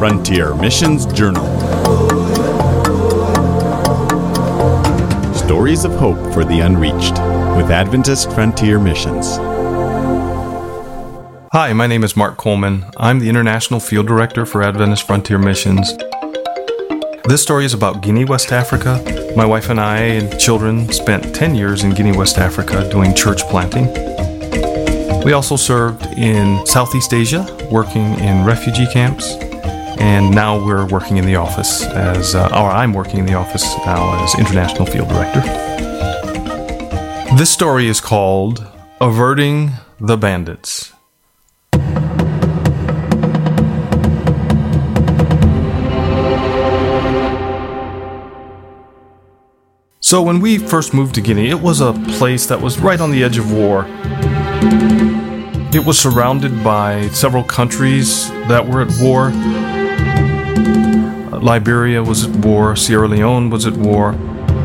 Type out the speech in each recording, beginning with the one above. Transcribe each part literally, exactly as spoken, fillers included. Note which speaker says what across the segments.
Speaker 1: Frontier Missions Journal. Stories of hope for the unreached with Adventist Frontier Missions.
Speaker 2: Hi, my name is Mark Coleman. I'm the International Field Director for Adventist Frontier Missions. This story is about Guinea, West Africa. My wife and I and children spent ten years in Guinea, West Africa doing church planting. We also served in Southeast Asia, working in refugee camps, and now we're working in the office as, uh, or I'm working in the office now as International Field Director. This story is called Averting the Bandits. So when we first moved to Guinea, it was a place that was right on the edge of war. It was surrounded by several countries that were at war. Liberia was at war, Sierra Leone was at war.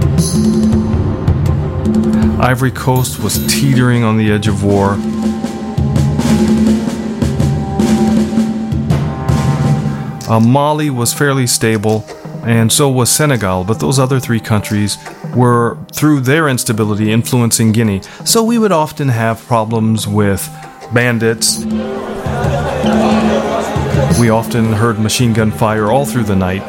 Speaker 2: Ivory Coast was teetering on the edge of war. Uh, Mali was fairly stable, and so was Senegal, but those other three countries were, through their instability, influencing Guinea. So we would often have problems with bandits. We often heard machine gun fire all through the night.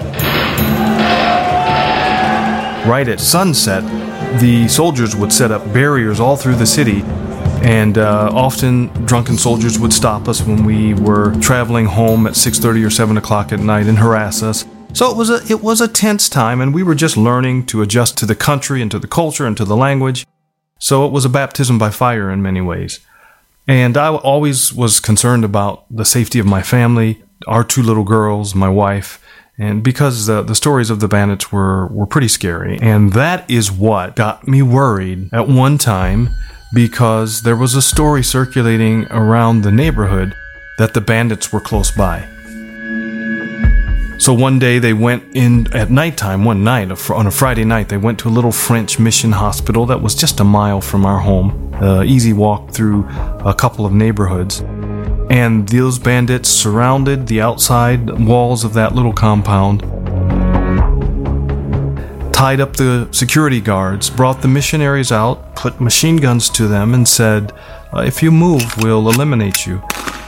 Speaker 2: Right at sunset, the soldiers would set up barriers all through the city, and uh, often drunken soldiers would stop us when we were traveling home at six thirty or seven o'clock at night and harass us. So it was a it was a tense time, and we were just learning to adjust to the country and to the culture and to the language. So it was a baptism by fire in many ways. And I always was concerned about the safety of my family, our two little girls, my wife, and because the, the stories of the bandits were, were pretty scary. And that is what got me worried at one time, because there was a story circulating around the neighborhood that the bandits were close by. So one day they went in at nighttime, one night, on a Friday night, they went to a little French mission hospital that was just a mile from our home, uh, easy walk through a couple of neighborhoods. And those bandits surrounded the outside walls of that little compound, tied up the security guards, brought the missionaries out, put machine guns to them, and said, uh, if you move, we'll eliminate you.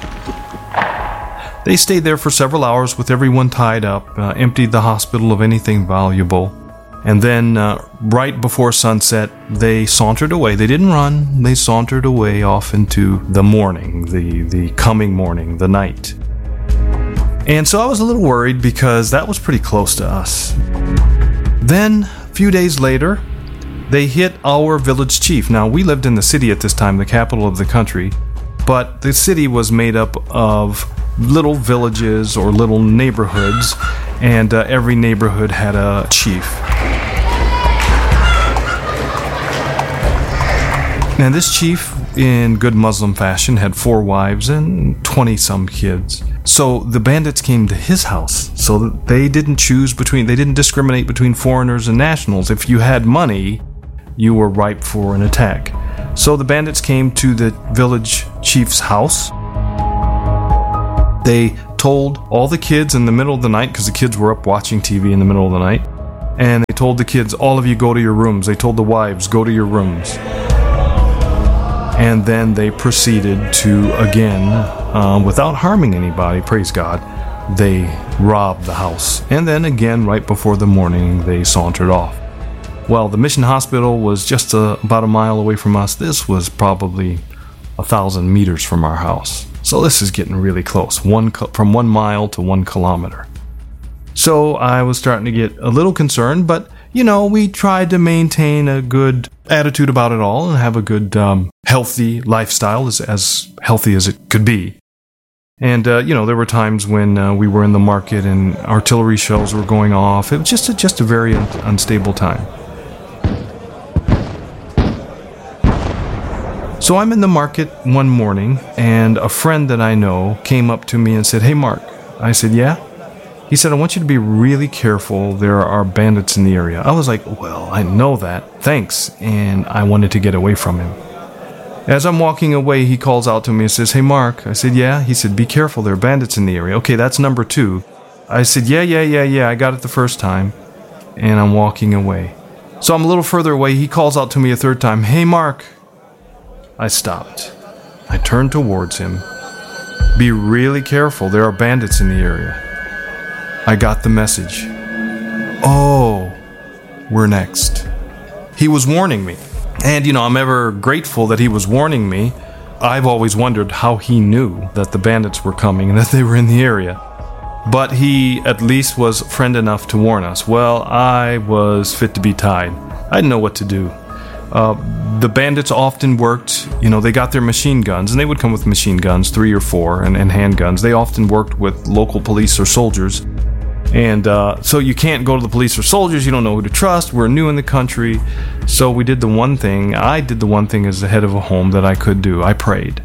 Speaker 2: They stayed there for several hours with everyone tied up, uh, emptied the hospital of anything valuable, and then uh, right before sunset, they sauntered away. They didn't run. They sauntered away off into the morning, the, the coming morning, the night. And so I was a little worried because that was pretty close to us. Then, a few days later, they hit our village chief. Now, we lived in the city at this time, the capital of the country, but the city was made up of little villages or little neighborhoods, and uh, every neighborhood had a chief. And this chief, in good Muslim fashion, had four wives and twenty-some kids. So the bandits came to his house, so that they didn't choose between, they didn't discriminate between foreigners and nationals. If you had money, you were ripe for an attack. So the bandits came to the village chief's house. They told all the kids in the middle of the night, because the kids were up watching T V in the middle of the night, and they told the kids, all of you go to your rooms. They told the wives, go to your rooms. And then they proceeded to, again, uh, without harming anybody, praise God, they robbed the house. And then again, right before the morning, they sauntered off. Well, the mission hospital was just a, about a mile away from us. This was probably a thousand meters from our house. So this is getting really close, one from one mile to one kilometer. So I was starting to get a little concerned, but, you know, we tried to maintain a good attitude about it all and have a good, um, healthy lifestyle, as, as healthy as it could be. And, uh, you know, there were times when uh, we were in the market and artillery shells were going off. It was just a, just a very un- unstable time. So I'm in the market one morning, and a friend that I know came up to me and said, hey, Mark. I said, yeah? He said, I want you to be really careful. There are bandits in the area. I was like, well, I know that. Thanks. And I wanted to get away from him. As I'm walking away, he calls out to me and says, hey, Mark. I said, yeah. He said, be careful. There are bandits in the area. Okay, that's number two. I said, yeah, yeah, yeah, yeah, I got it the first time. And I'm walking away. So I'm a little further away. He calls out to me a third time, hey, Mark. I stopped. I turned towards him. Be really careful. There are bandits in the area. I got the message. Oh, we're next. He was warning me. And, you know, I'm ever grateful that he was warning me. I've always wondered how he knew that the bandits were coming and that they were in the area. But he at least was friend enough to warn us. Well, I was fit to be tied. I didn't know what to do. Uh, the bandits often worked, you know, they got their machine guns, and they would come with machine guns, three or four, and, and handguns. They often worked with local police or soldiers. And uh, so you can't go to the police or soldiers. You don't know who to trust. We're new in the country. So we did the one thing. I did the one thing as the head of a home that I could do. I prayed.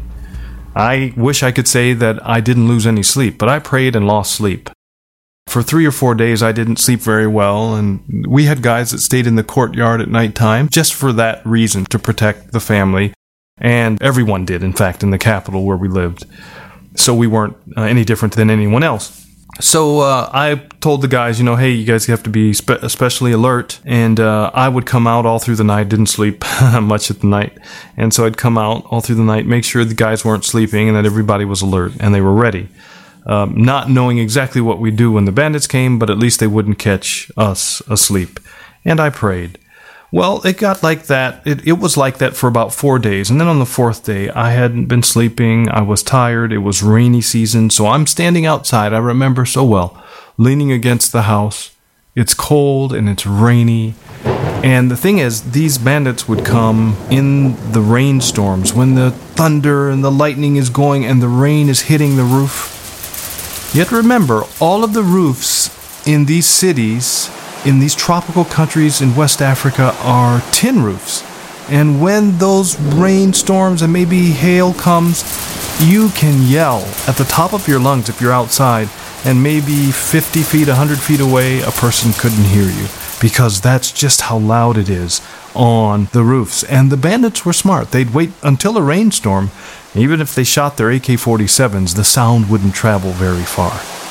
Speaker 2: I wish I could say that I didn't lose any sleep, but I prayed and lost sleep. For three or four days, I didn't sleep very well, and we had guys that stayed in the courtyard at nighttime just for that reason, to protect the family. And everyone did, in fact, in the capital where we lived. So we weren't uh, any different than anyone else. So uh, I told the guys, you know, hey, you guys have to be spe- especially alert. And uh, I would come out all through the night, didn't sleep much at the night. And so I'd come out all through the night, make sure the guys weren't sleeping and that everybody was alert and they were ready. Um, not knowing exactly what we'd do when the bandits came, but at least they wouldn't catch us asleep. And I prayed. Well, it got like that. It, it was like that for about four days. And then on the fourth day, I hadn't been sleeping. I was tired. It was rainy season. So I'm standing outside. I remember so well, leaning against the house. It's cold and it's rainy. And the thing is, these bandits would come in the rainstorms when the thunder and the lightning is going and the rain is hitting the roof. Yet remember, all of the roofs in these cities, in these tropical countries in West Africa, are tin roofs. And when those rainstorms and maybe hail comes, you can yell at the top of your lungs if you're outside, and maybe fifty feet, one hundred feet away, a person couldn't hear you, because that's just how loud it is on the roofs. And the bandits were smart. They'd wait until a rainstorm. Even if they shot their A K forty-sevens, the sound wouldn't travel very far.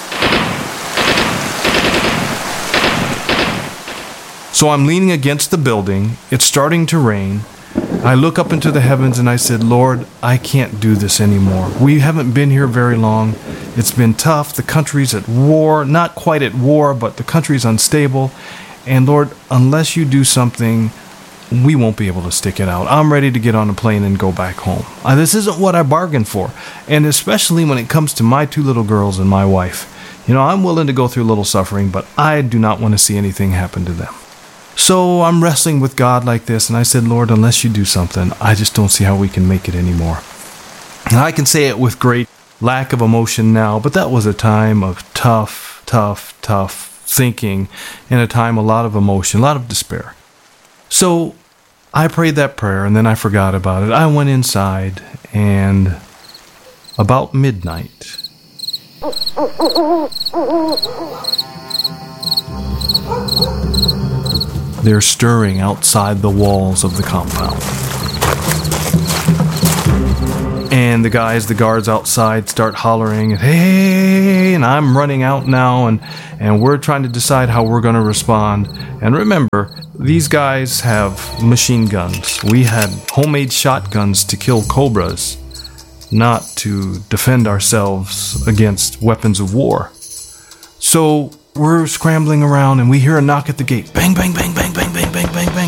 Speaker 2: So I'm leaning against the building. It's starting to rain. I look up into the heavens and I said, Lord, I can't do this anymore. We haven't been here very long. It's been tough. The country's at war. Not quite at war, but the country's unstable. And Lord, unless you do something, we won't be able to stick it out. I'm ready to get on a plane and go back home. Uh, this isn't what I bargained for. And especially when it comes to my two little girls and my wife. You know, I'm willing to go through a little suffering, but I do not want to see anything happen to them. So I'm wrestling with God like this, and I said, Lord, unless you do something, I just don't see how we can make it anymore. And I can say it with great lack of emotion now, but that was a time of tough, tough, tough thinking, and a time, a lot of emotion, a lot of despair. So I prayed that prayer, and then I forgot about it. I went inside, and about midnight, they're stirring outside the walls of the compound. And the guys, the guards outside, start hollering, hey, hey, hey, and I'm running out now, and, and we're trying to decide how we're going to respond. And remember, these guys have machine guns. We had homemade shotguns to kill cobras, not to defend ourselves against weapons of war. So we're scrambling around, and we hear a knock at the gate. Bang, bang, bang, bang, bang, bang, bang, bang, bang.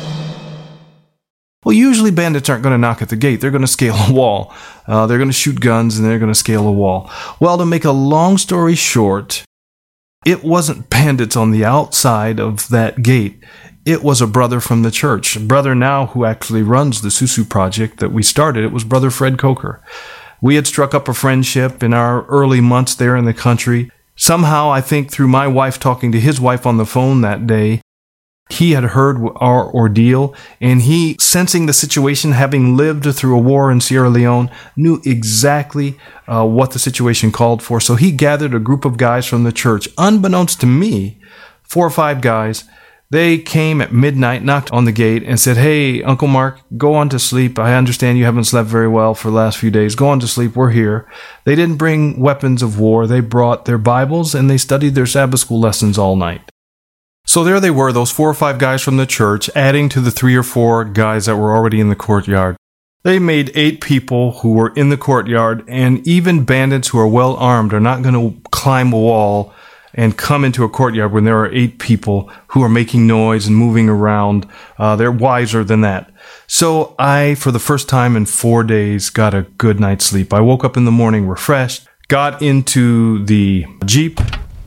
Speaker 2: Well, usually bandits aren't going to knock at the gate. They're going to scale a wall. Uh, they're going to shoot guns, and they're going to scale a wall. Well, to make a long story short, it wasn't bandits on the outside of that gate. It was a brother from the church. A brother now who actually runs the Susu project that we started. It was Brother Fred Coker. We had struck up a friendship in our early months there in the country. Somehow, I think through my wife talking to his wife on the phone that day, he had heard our ordeal, and he, sensing the situation, having lived through a war in Sierra Leone, knew exactly uh, what the situation called for. So he gathered a group of guys from the church, unbeknownst to me, four or five guys. They came at midnight, knocked on the gate, and said, "Hey, Uncle Mark, go on to sleep. I understand you haven't slept very well for the last few days. Go on to sleep. We're here." They didn't bring weapons of war. They brought their Bibles, and they studied their Sabbath school lessons all night. So there they were, those four or five guys from the church, adding to the three or four guys that were already in the courtyard. They made eight people who were in the courtyard, and even bandits who are well armed are not going to climb a wall and come into a courtyard when there are eight people who are making noise and moving around. Uh, they're wiser than that. So I, for the first time in four days, got a good night's sleep. I woke up in the morning refreshed, got into the Jeep,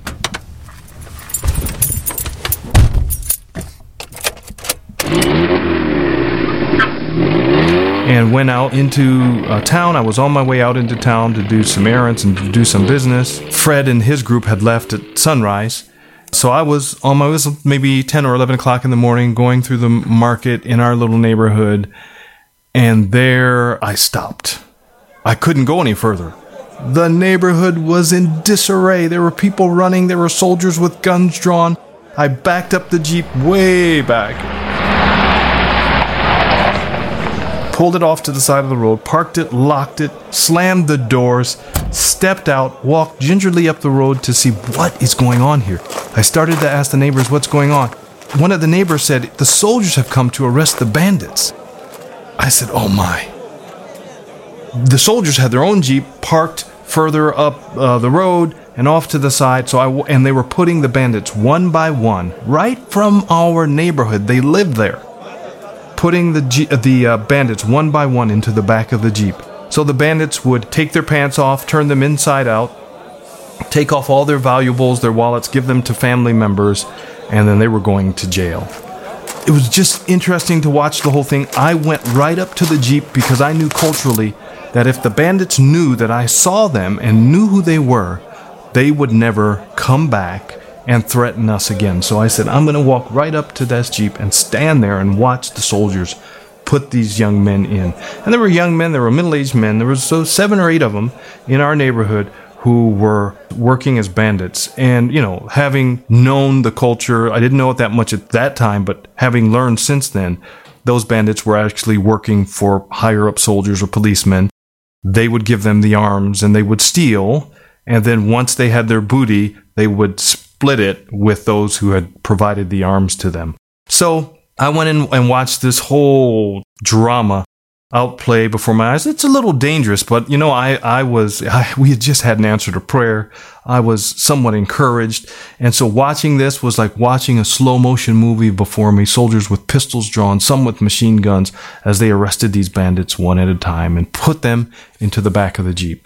Speaker 2: and went out into uh, town. I was on my way out into town to do some errands and to do some business. Fred and his group had left at sunrise. So I was on my way, maybe ten or eleven o'clock in the morning, going through the market in our little neighborhood. And there I stopped. I couldn't go any further. The neighborhood was in disarray. There were people running. There were soldiers with guns drawn. I backed up the Jeep way back, pulled it off to the side of the road, parked it, locked it, slammed the doors, stepped out, walked gingerly up the road to see what is going on here. I started to ask the neighbors what's going on. One of the neighbors said, "The soldiers have come to arrest the bandits." I said, "Oh my." The soldiers had their own Jeep parked further up uh, the road and off to the side, so I w- and they were putting the bandits one by one right from our neighborhood. They lived there. Putting the G- the uh, bandits one by one into the back of the Jeep. So the bandits would take their pants off, turn them inside out, take off all their valuables, their wallets, give them to family members, and then they were going to jail. It was just interesting to watch the whole thing. I went right up to the Jeep because I knew culturally that if the bandits knew that I saw them and knew who they were, they would never come back and threaten us again. So I said, I'm going to walk right up to that Jeep and stand there and watch the soldiers put these young men in. And there were young men, there were middle-aged men. There was so seven or eight of them in our neighborhood who were working as bandits. And, you know, having known the culture, I didn't know it that much at that time, but having learned since then, those bandits were actually working for higher-up soldiers or policemen. They would give them the arms and they would steal. And then once they had their booty, they would split it with those who had provided the arms to them. So I went in and watched this whole drama outplay before my eyes. It's a little dangerous, but you know, I, I was, I, we had just had an answer to prayer. I was somewhat encouraged. And so watching this was like watching a slow motion movie before me, soldiers with pistols drawn, some with machine guns, as they arrested these bandits one at a time and put them into the back of the Jeep.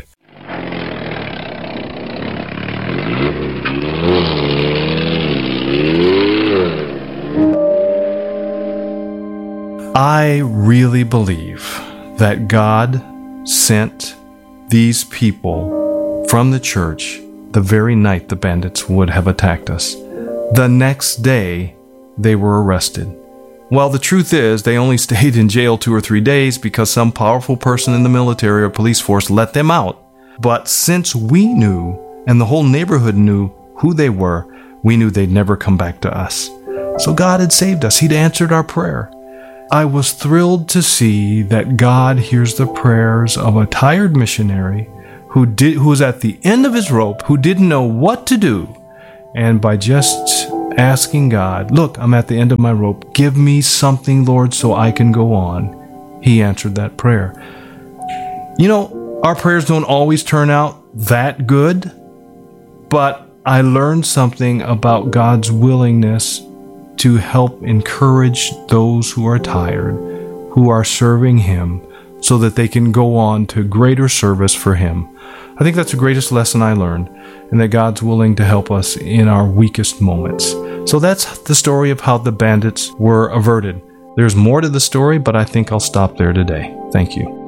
Speaker 2: I really believe that God sent these people from the church the very night the bandits would have attacked us. The next day, they were arrested. Well, the truth is, they only stayed in jail two or three days because some powerful person in the military or police force let them out. But since we knew, and the whole neighborhood knew who they were, we knew they'd never come back to us. So God had saved us. He'd answered our prayer. I was thrilled to see that God hears the prayers of a tired missionary who did, who was at the end of his rope, who didn't know what to do. And by just asking God, look, I'm at the end of my rope. Give me something, Lord, so I can go on. He answered that prayer. You know, our prayers don't always turn out that good, but I learned something about God's willingness to help encourage those who are tired, who are serving Him, so that they can go on to greater service for Him. I think that's the greatest lesson I learned, and that God's willing to help us in our weakest moments. So that's the story of how the bandits were averted. There's more to the story, but I think I'll stop there today. Thank you.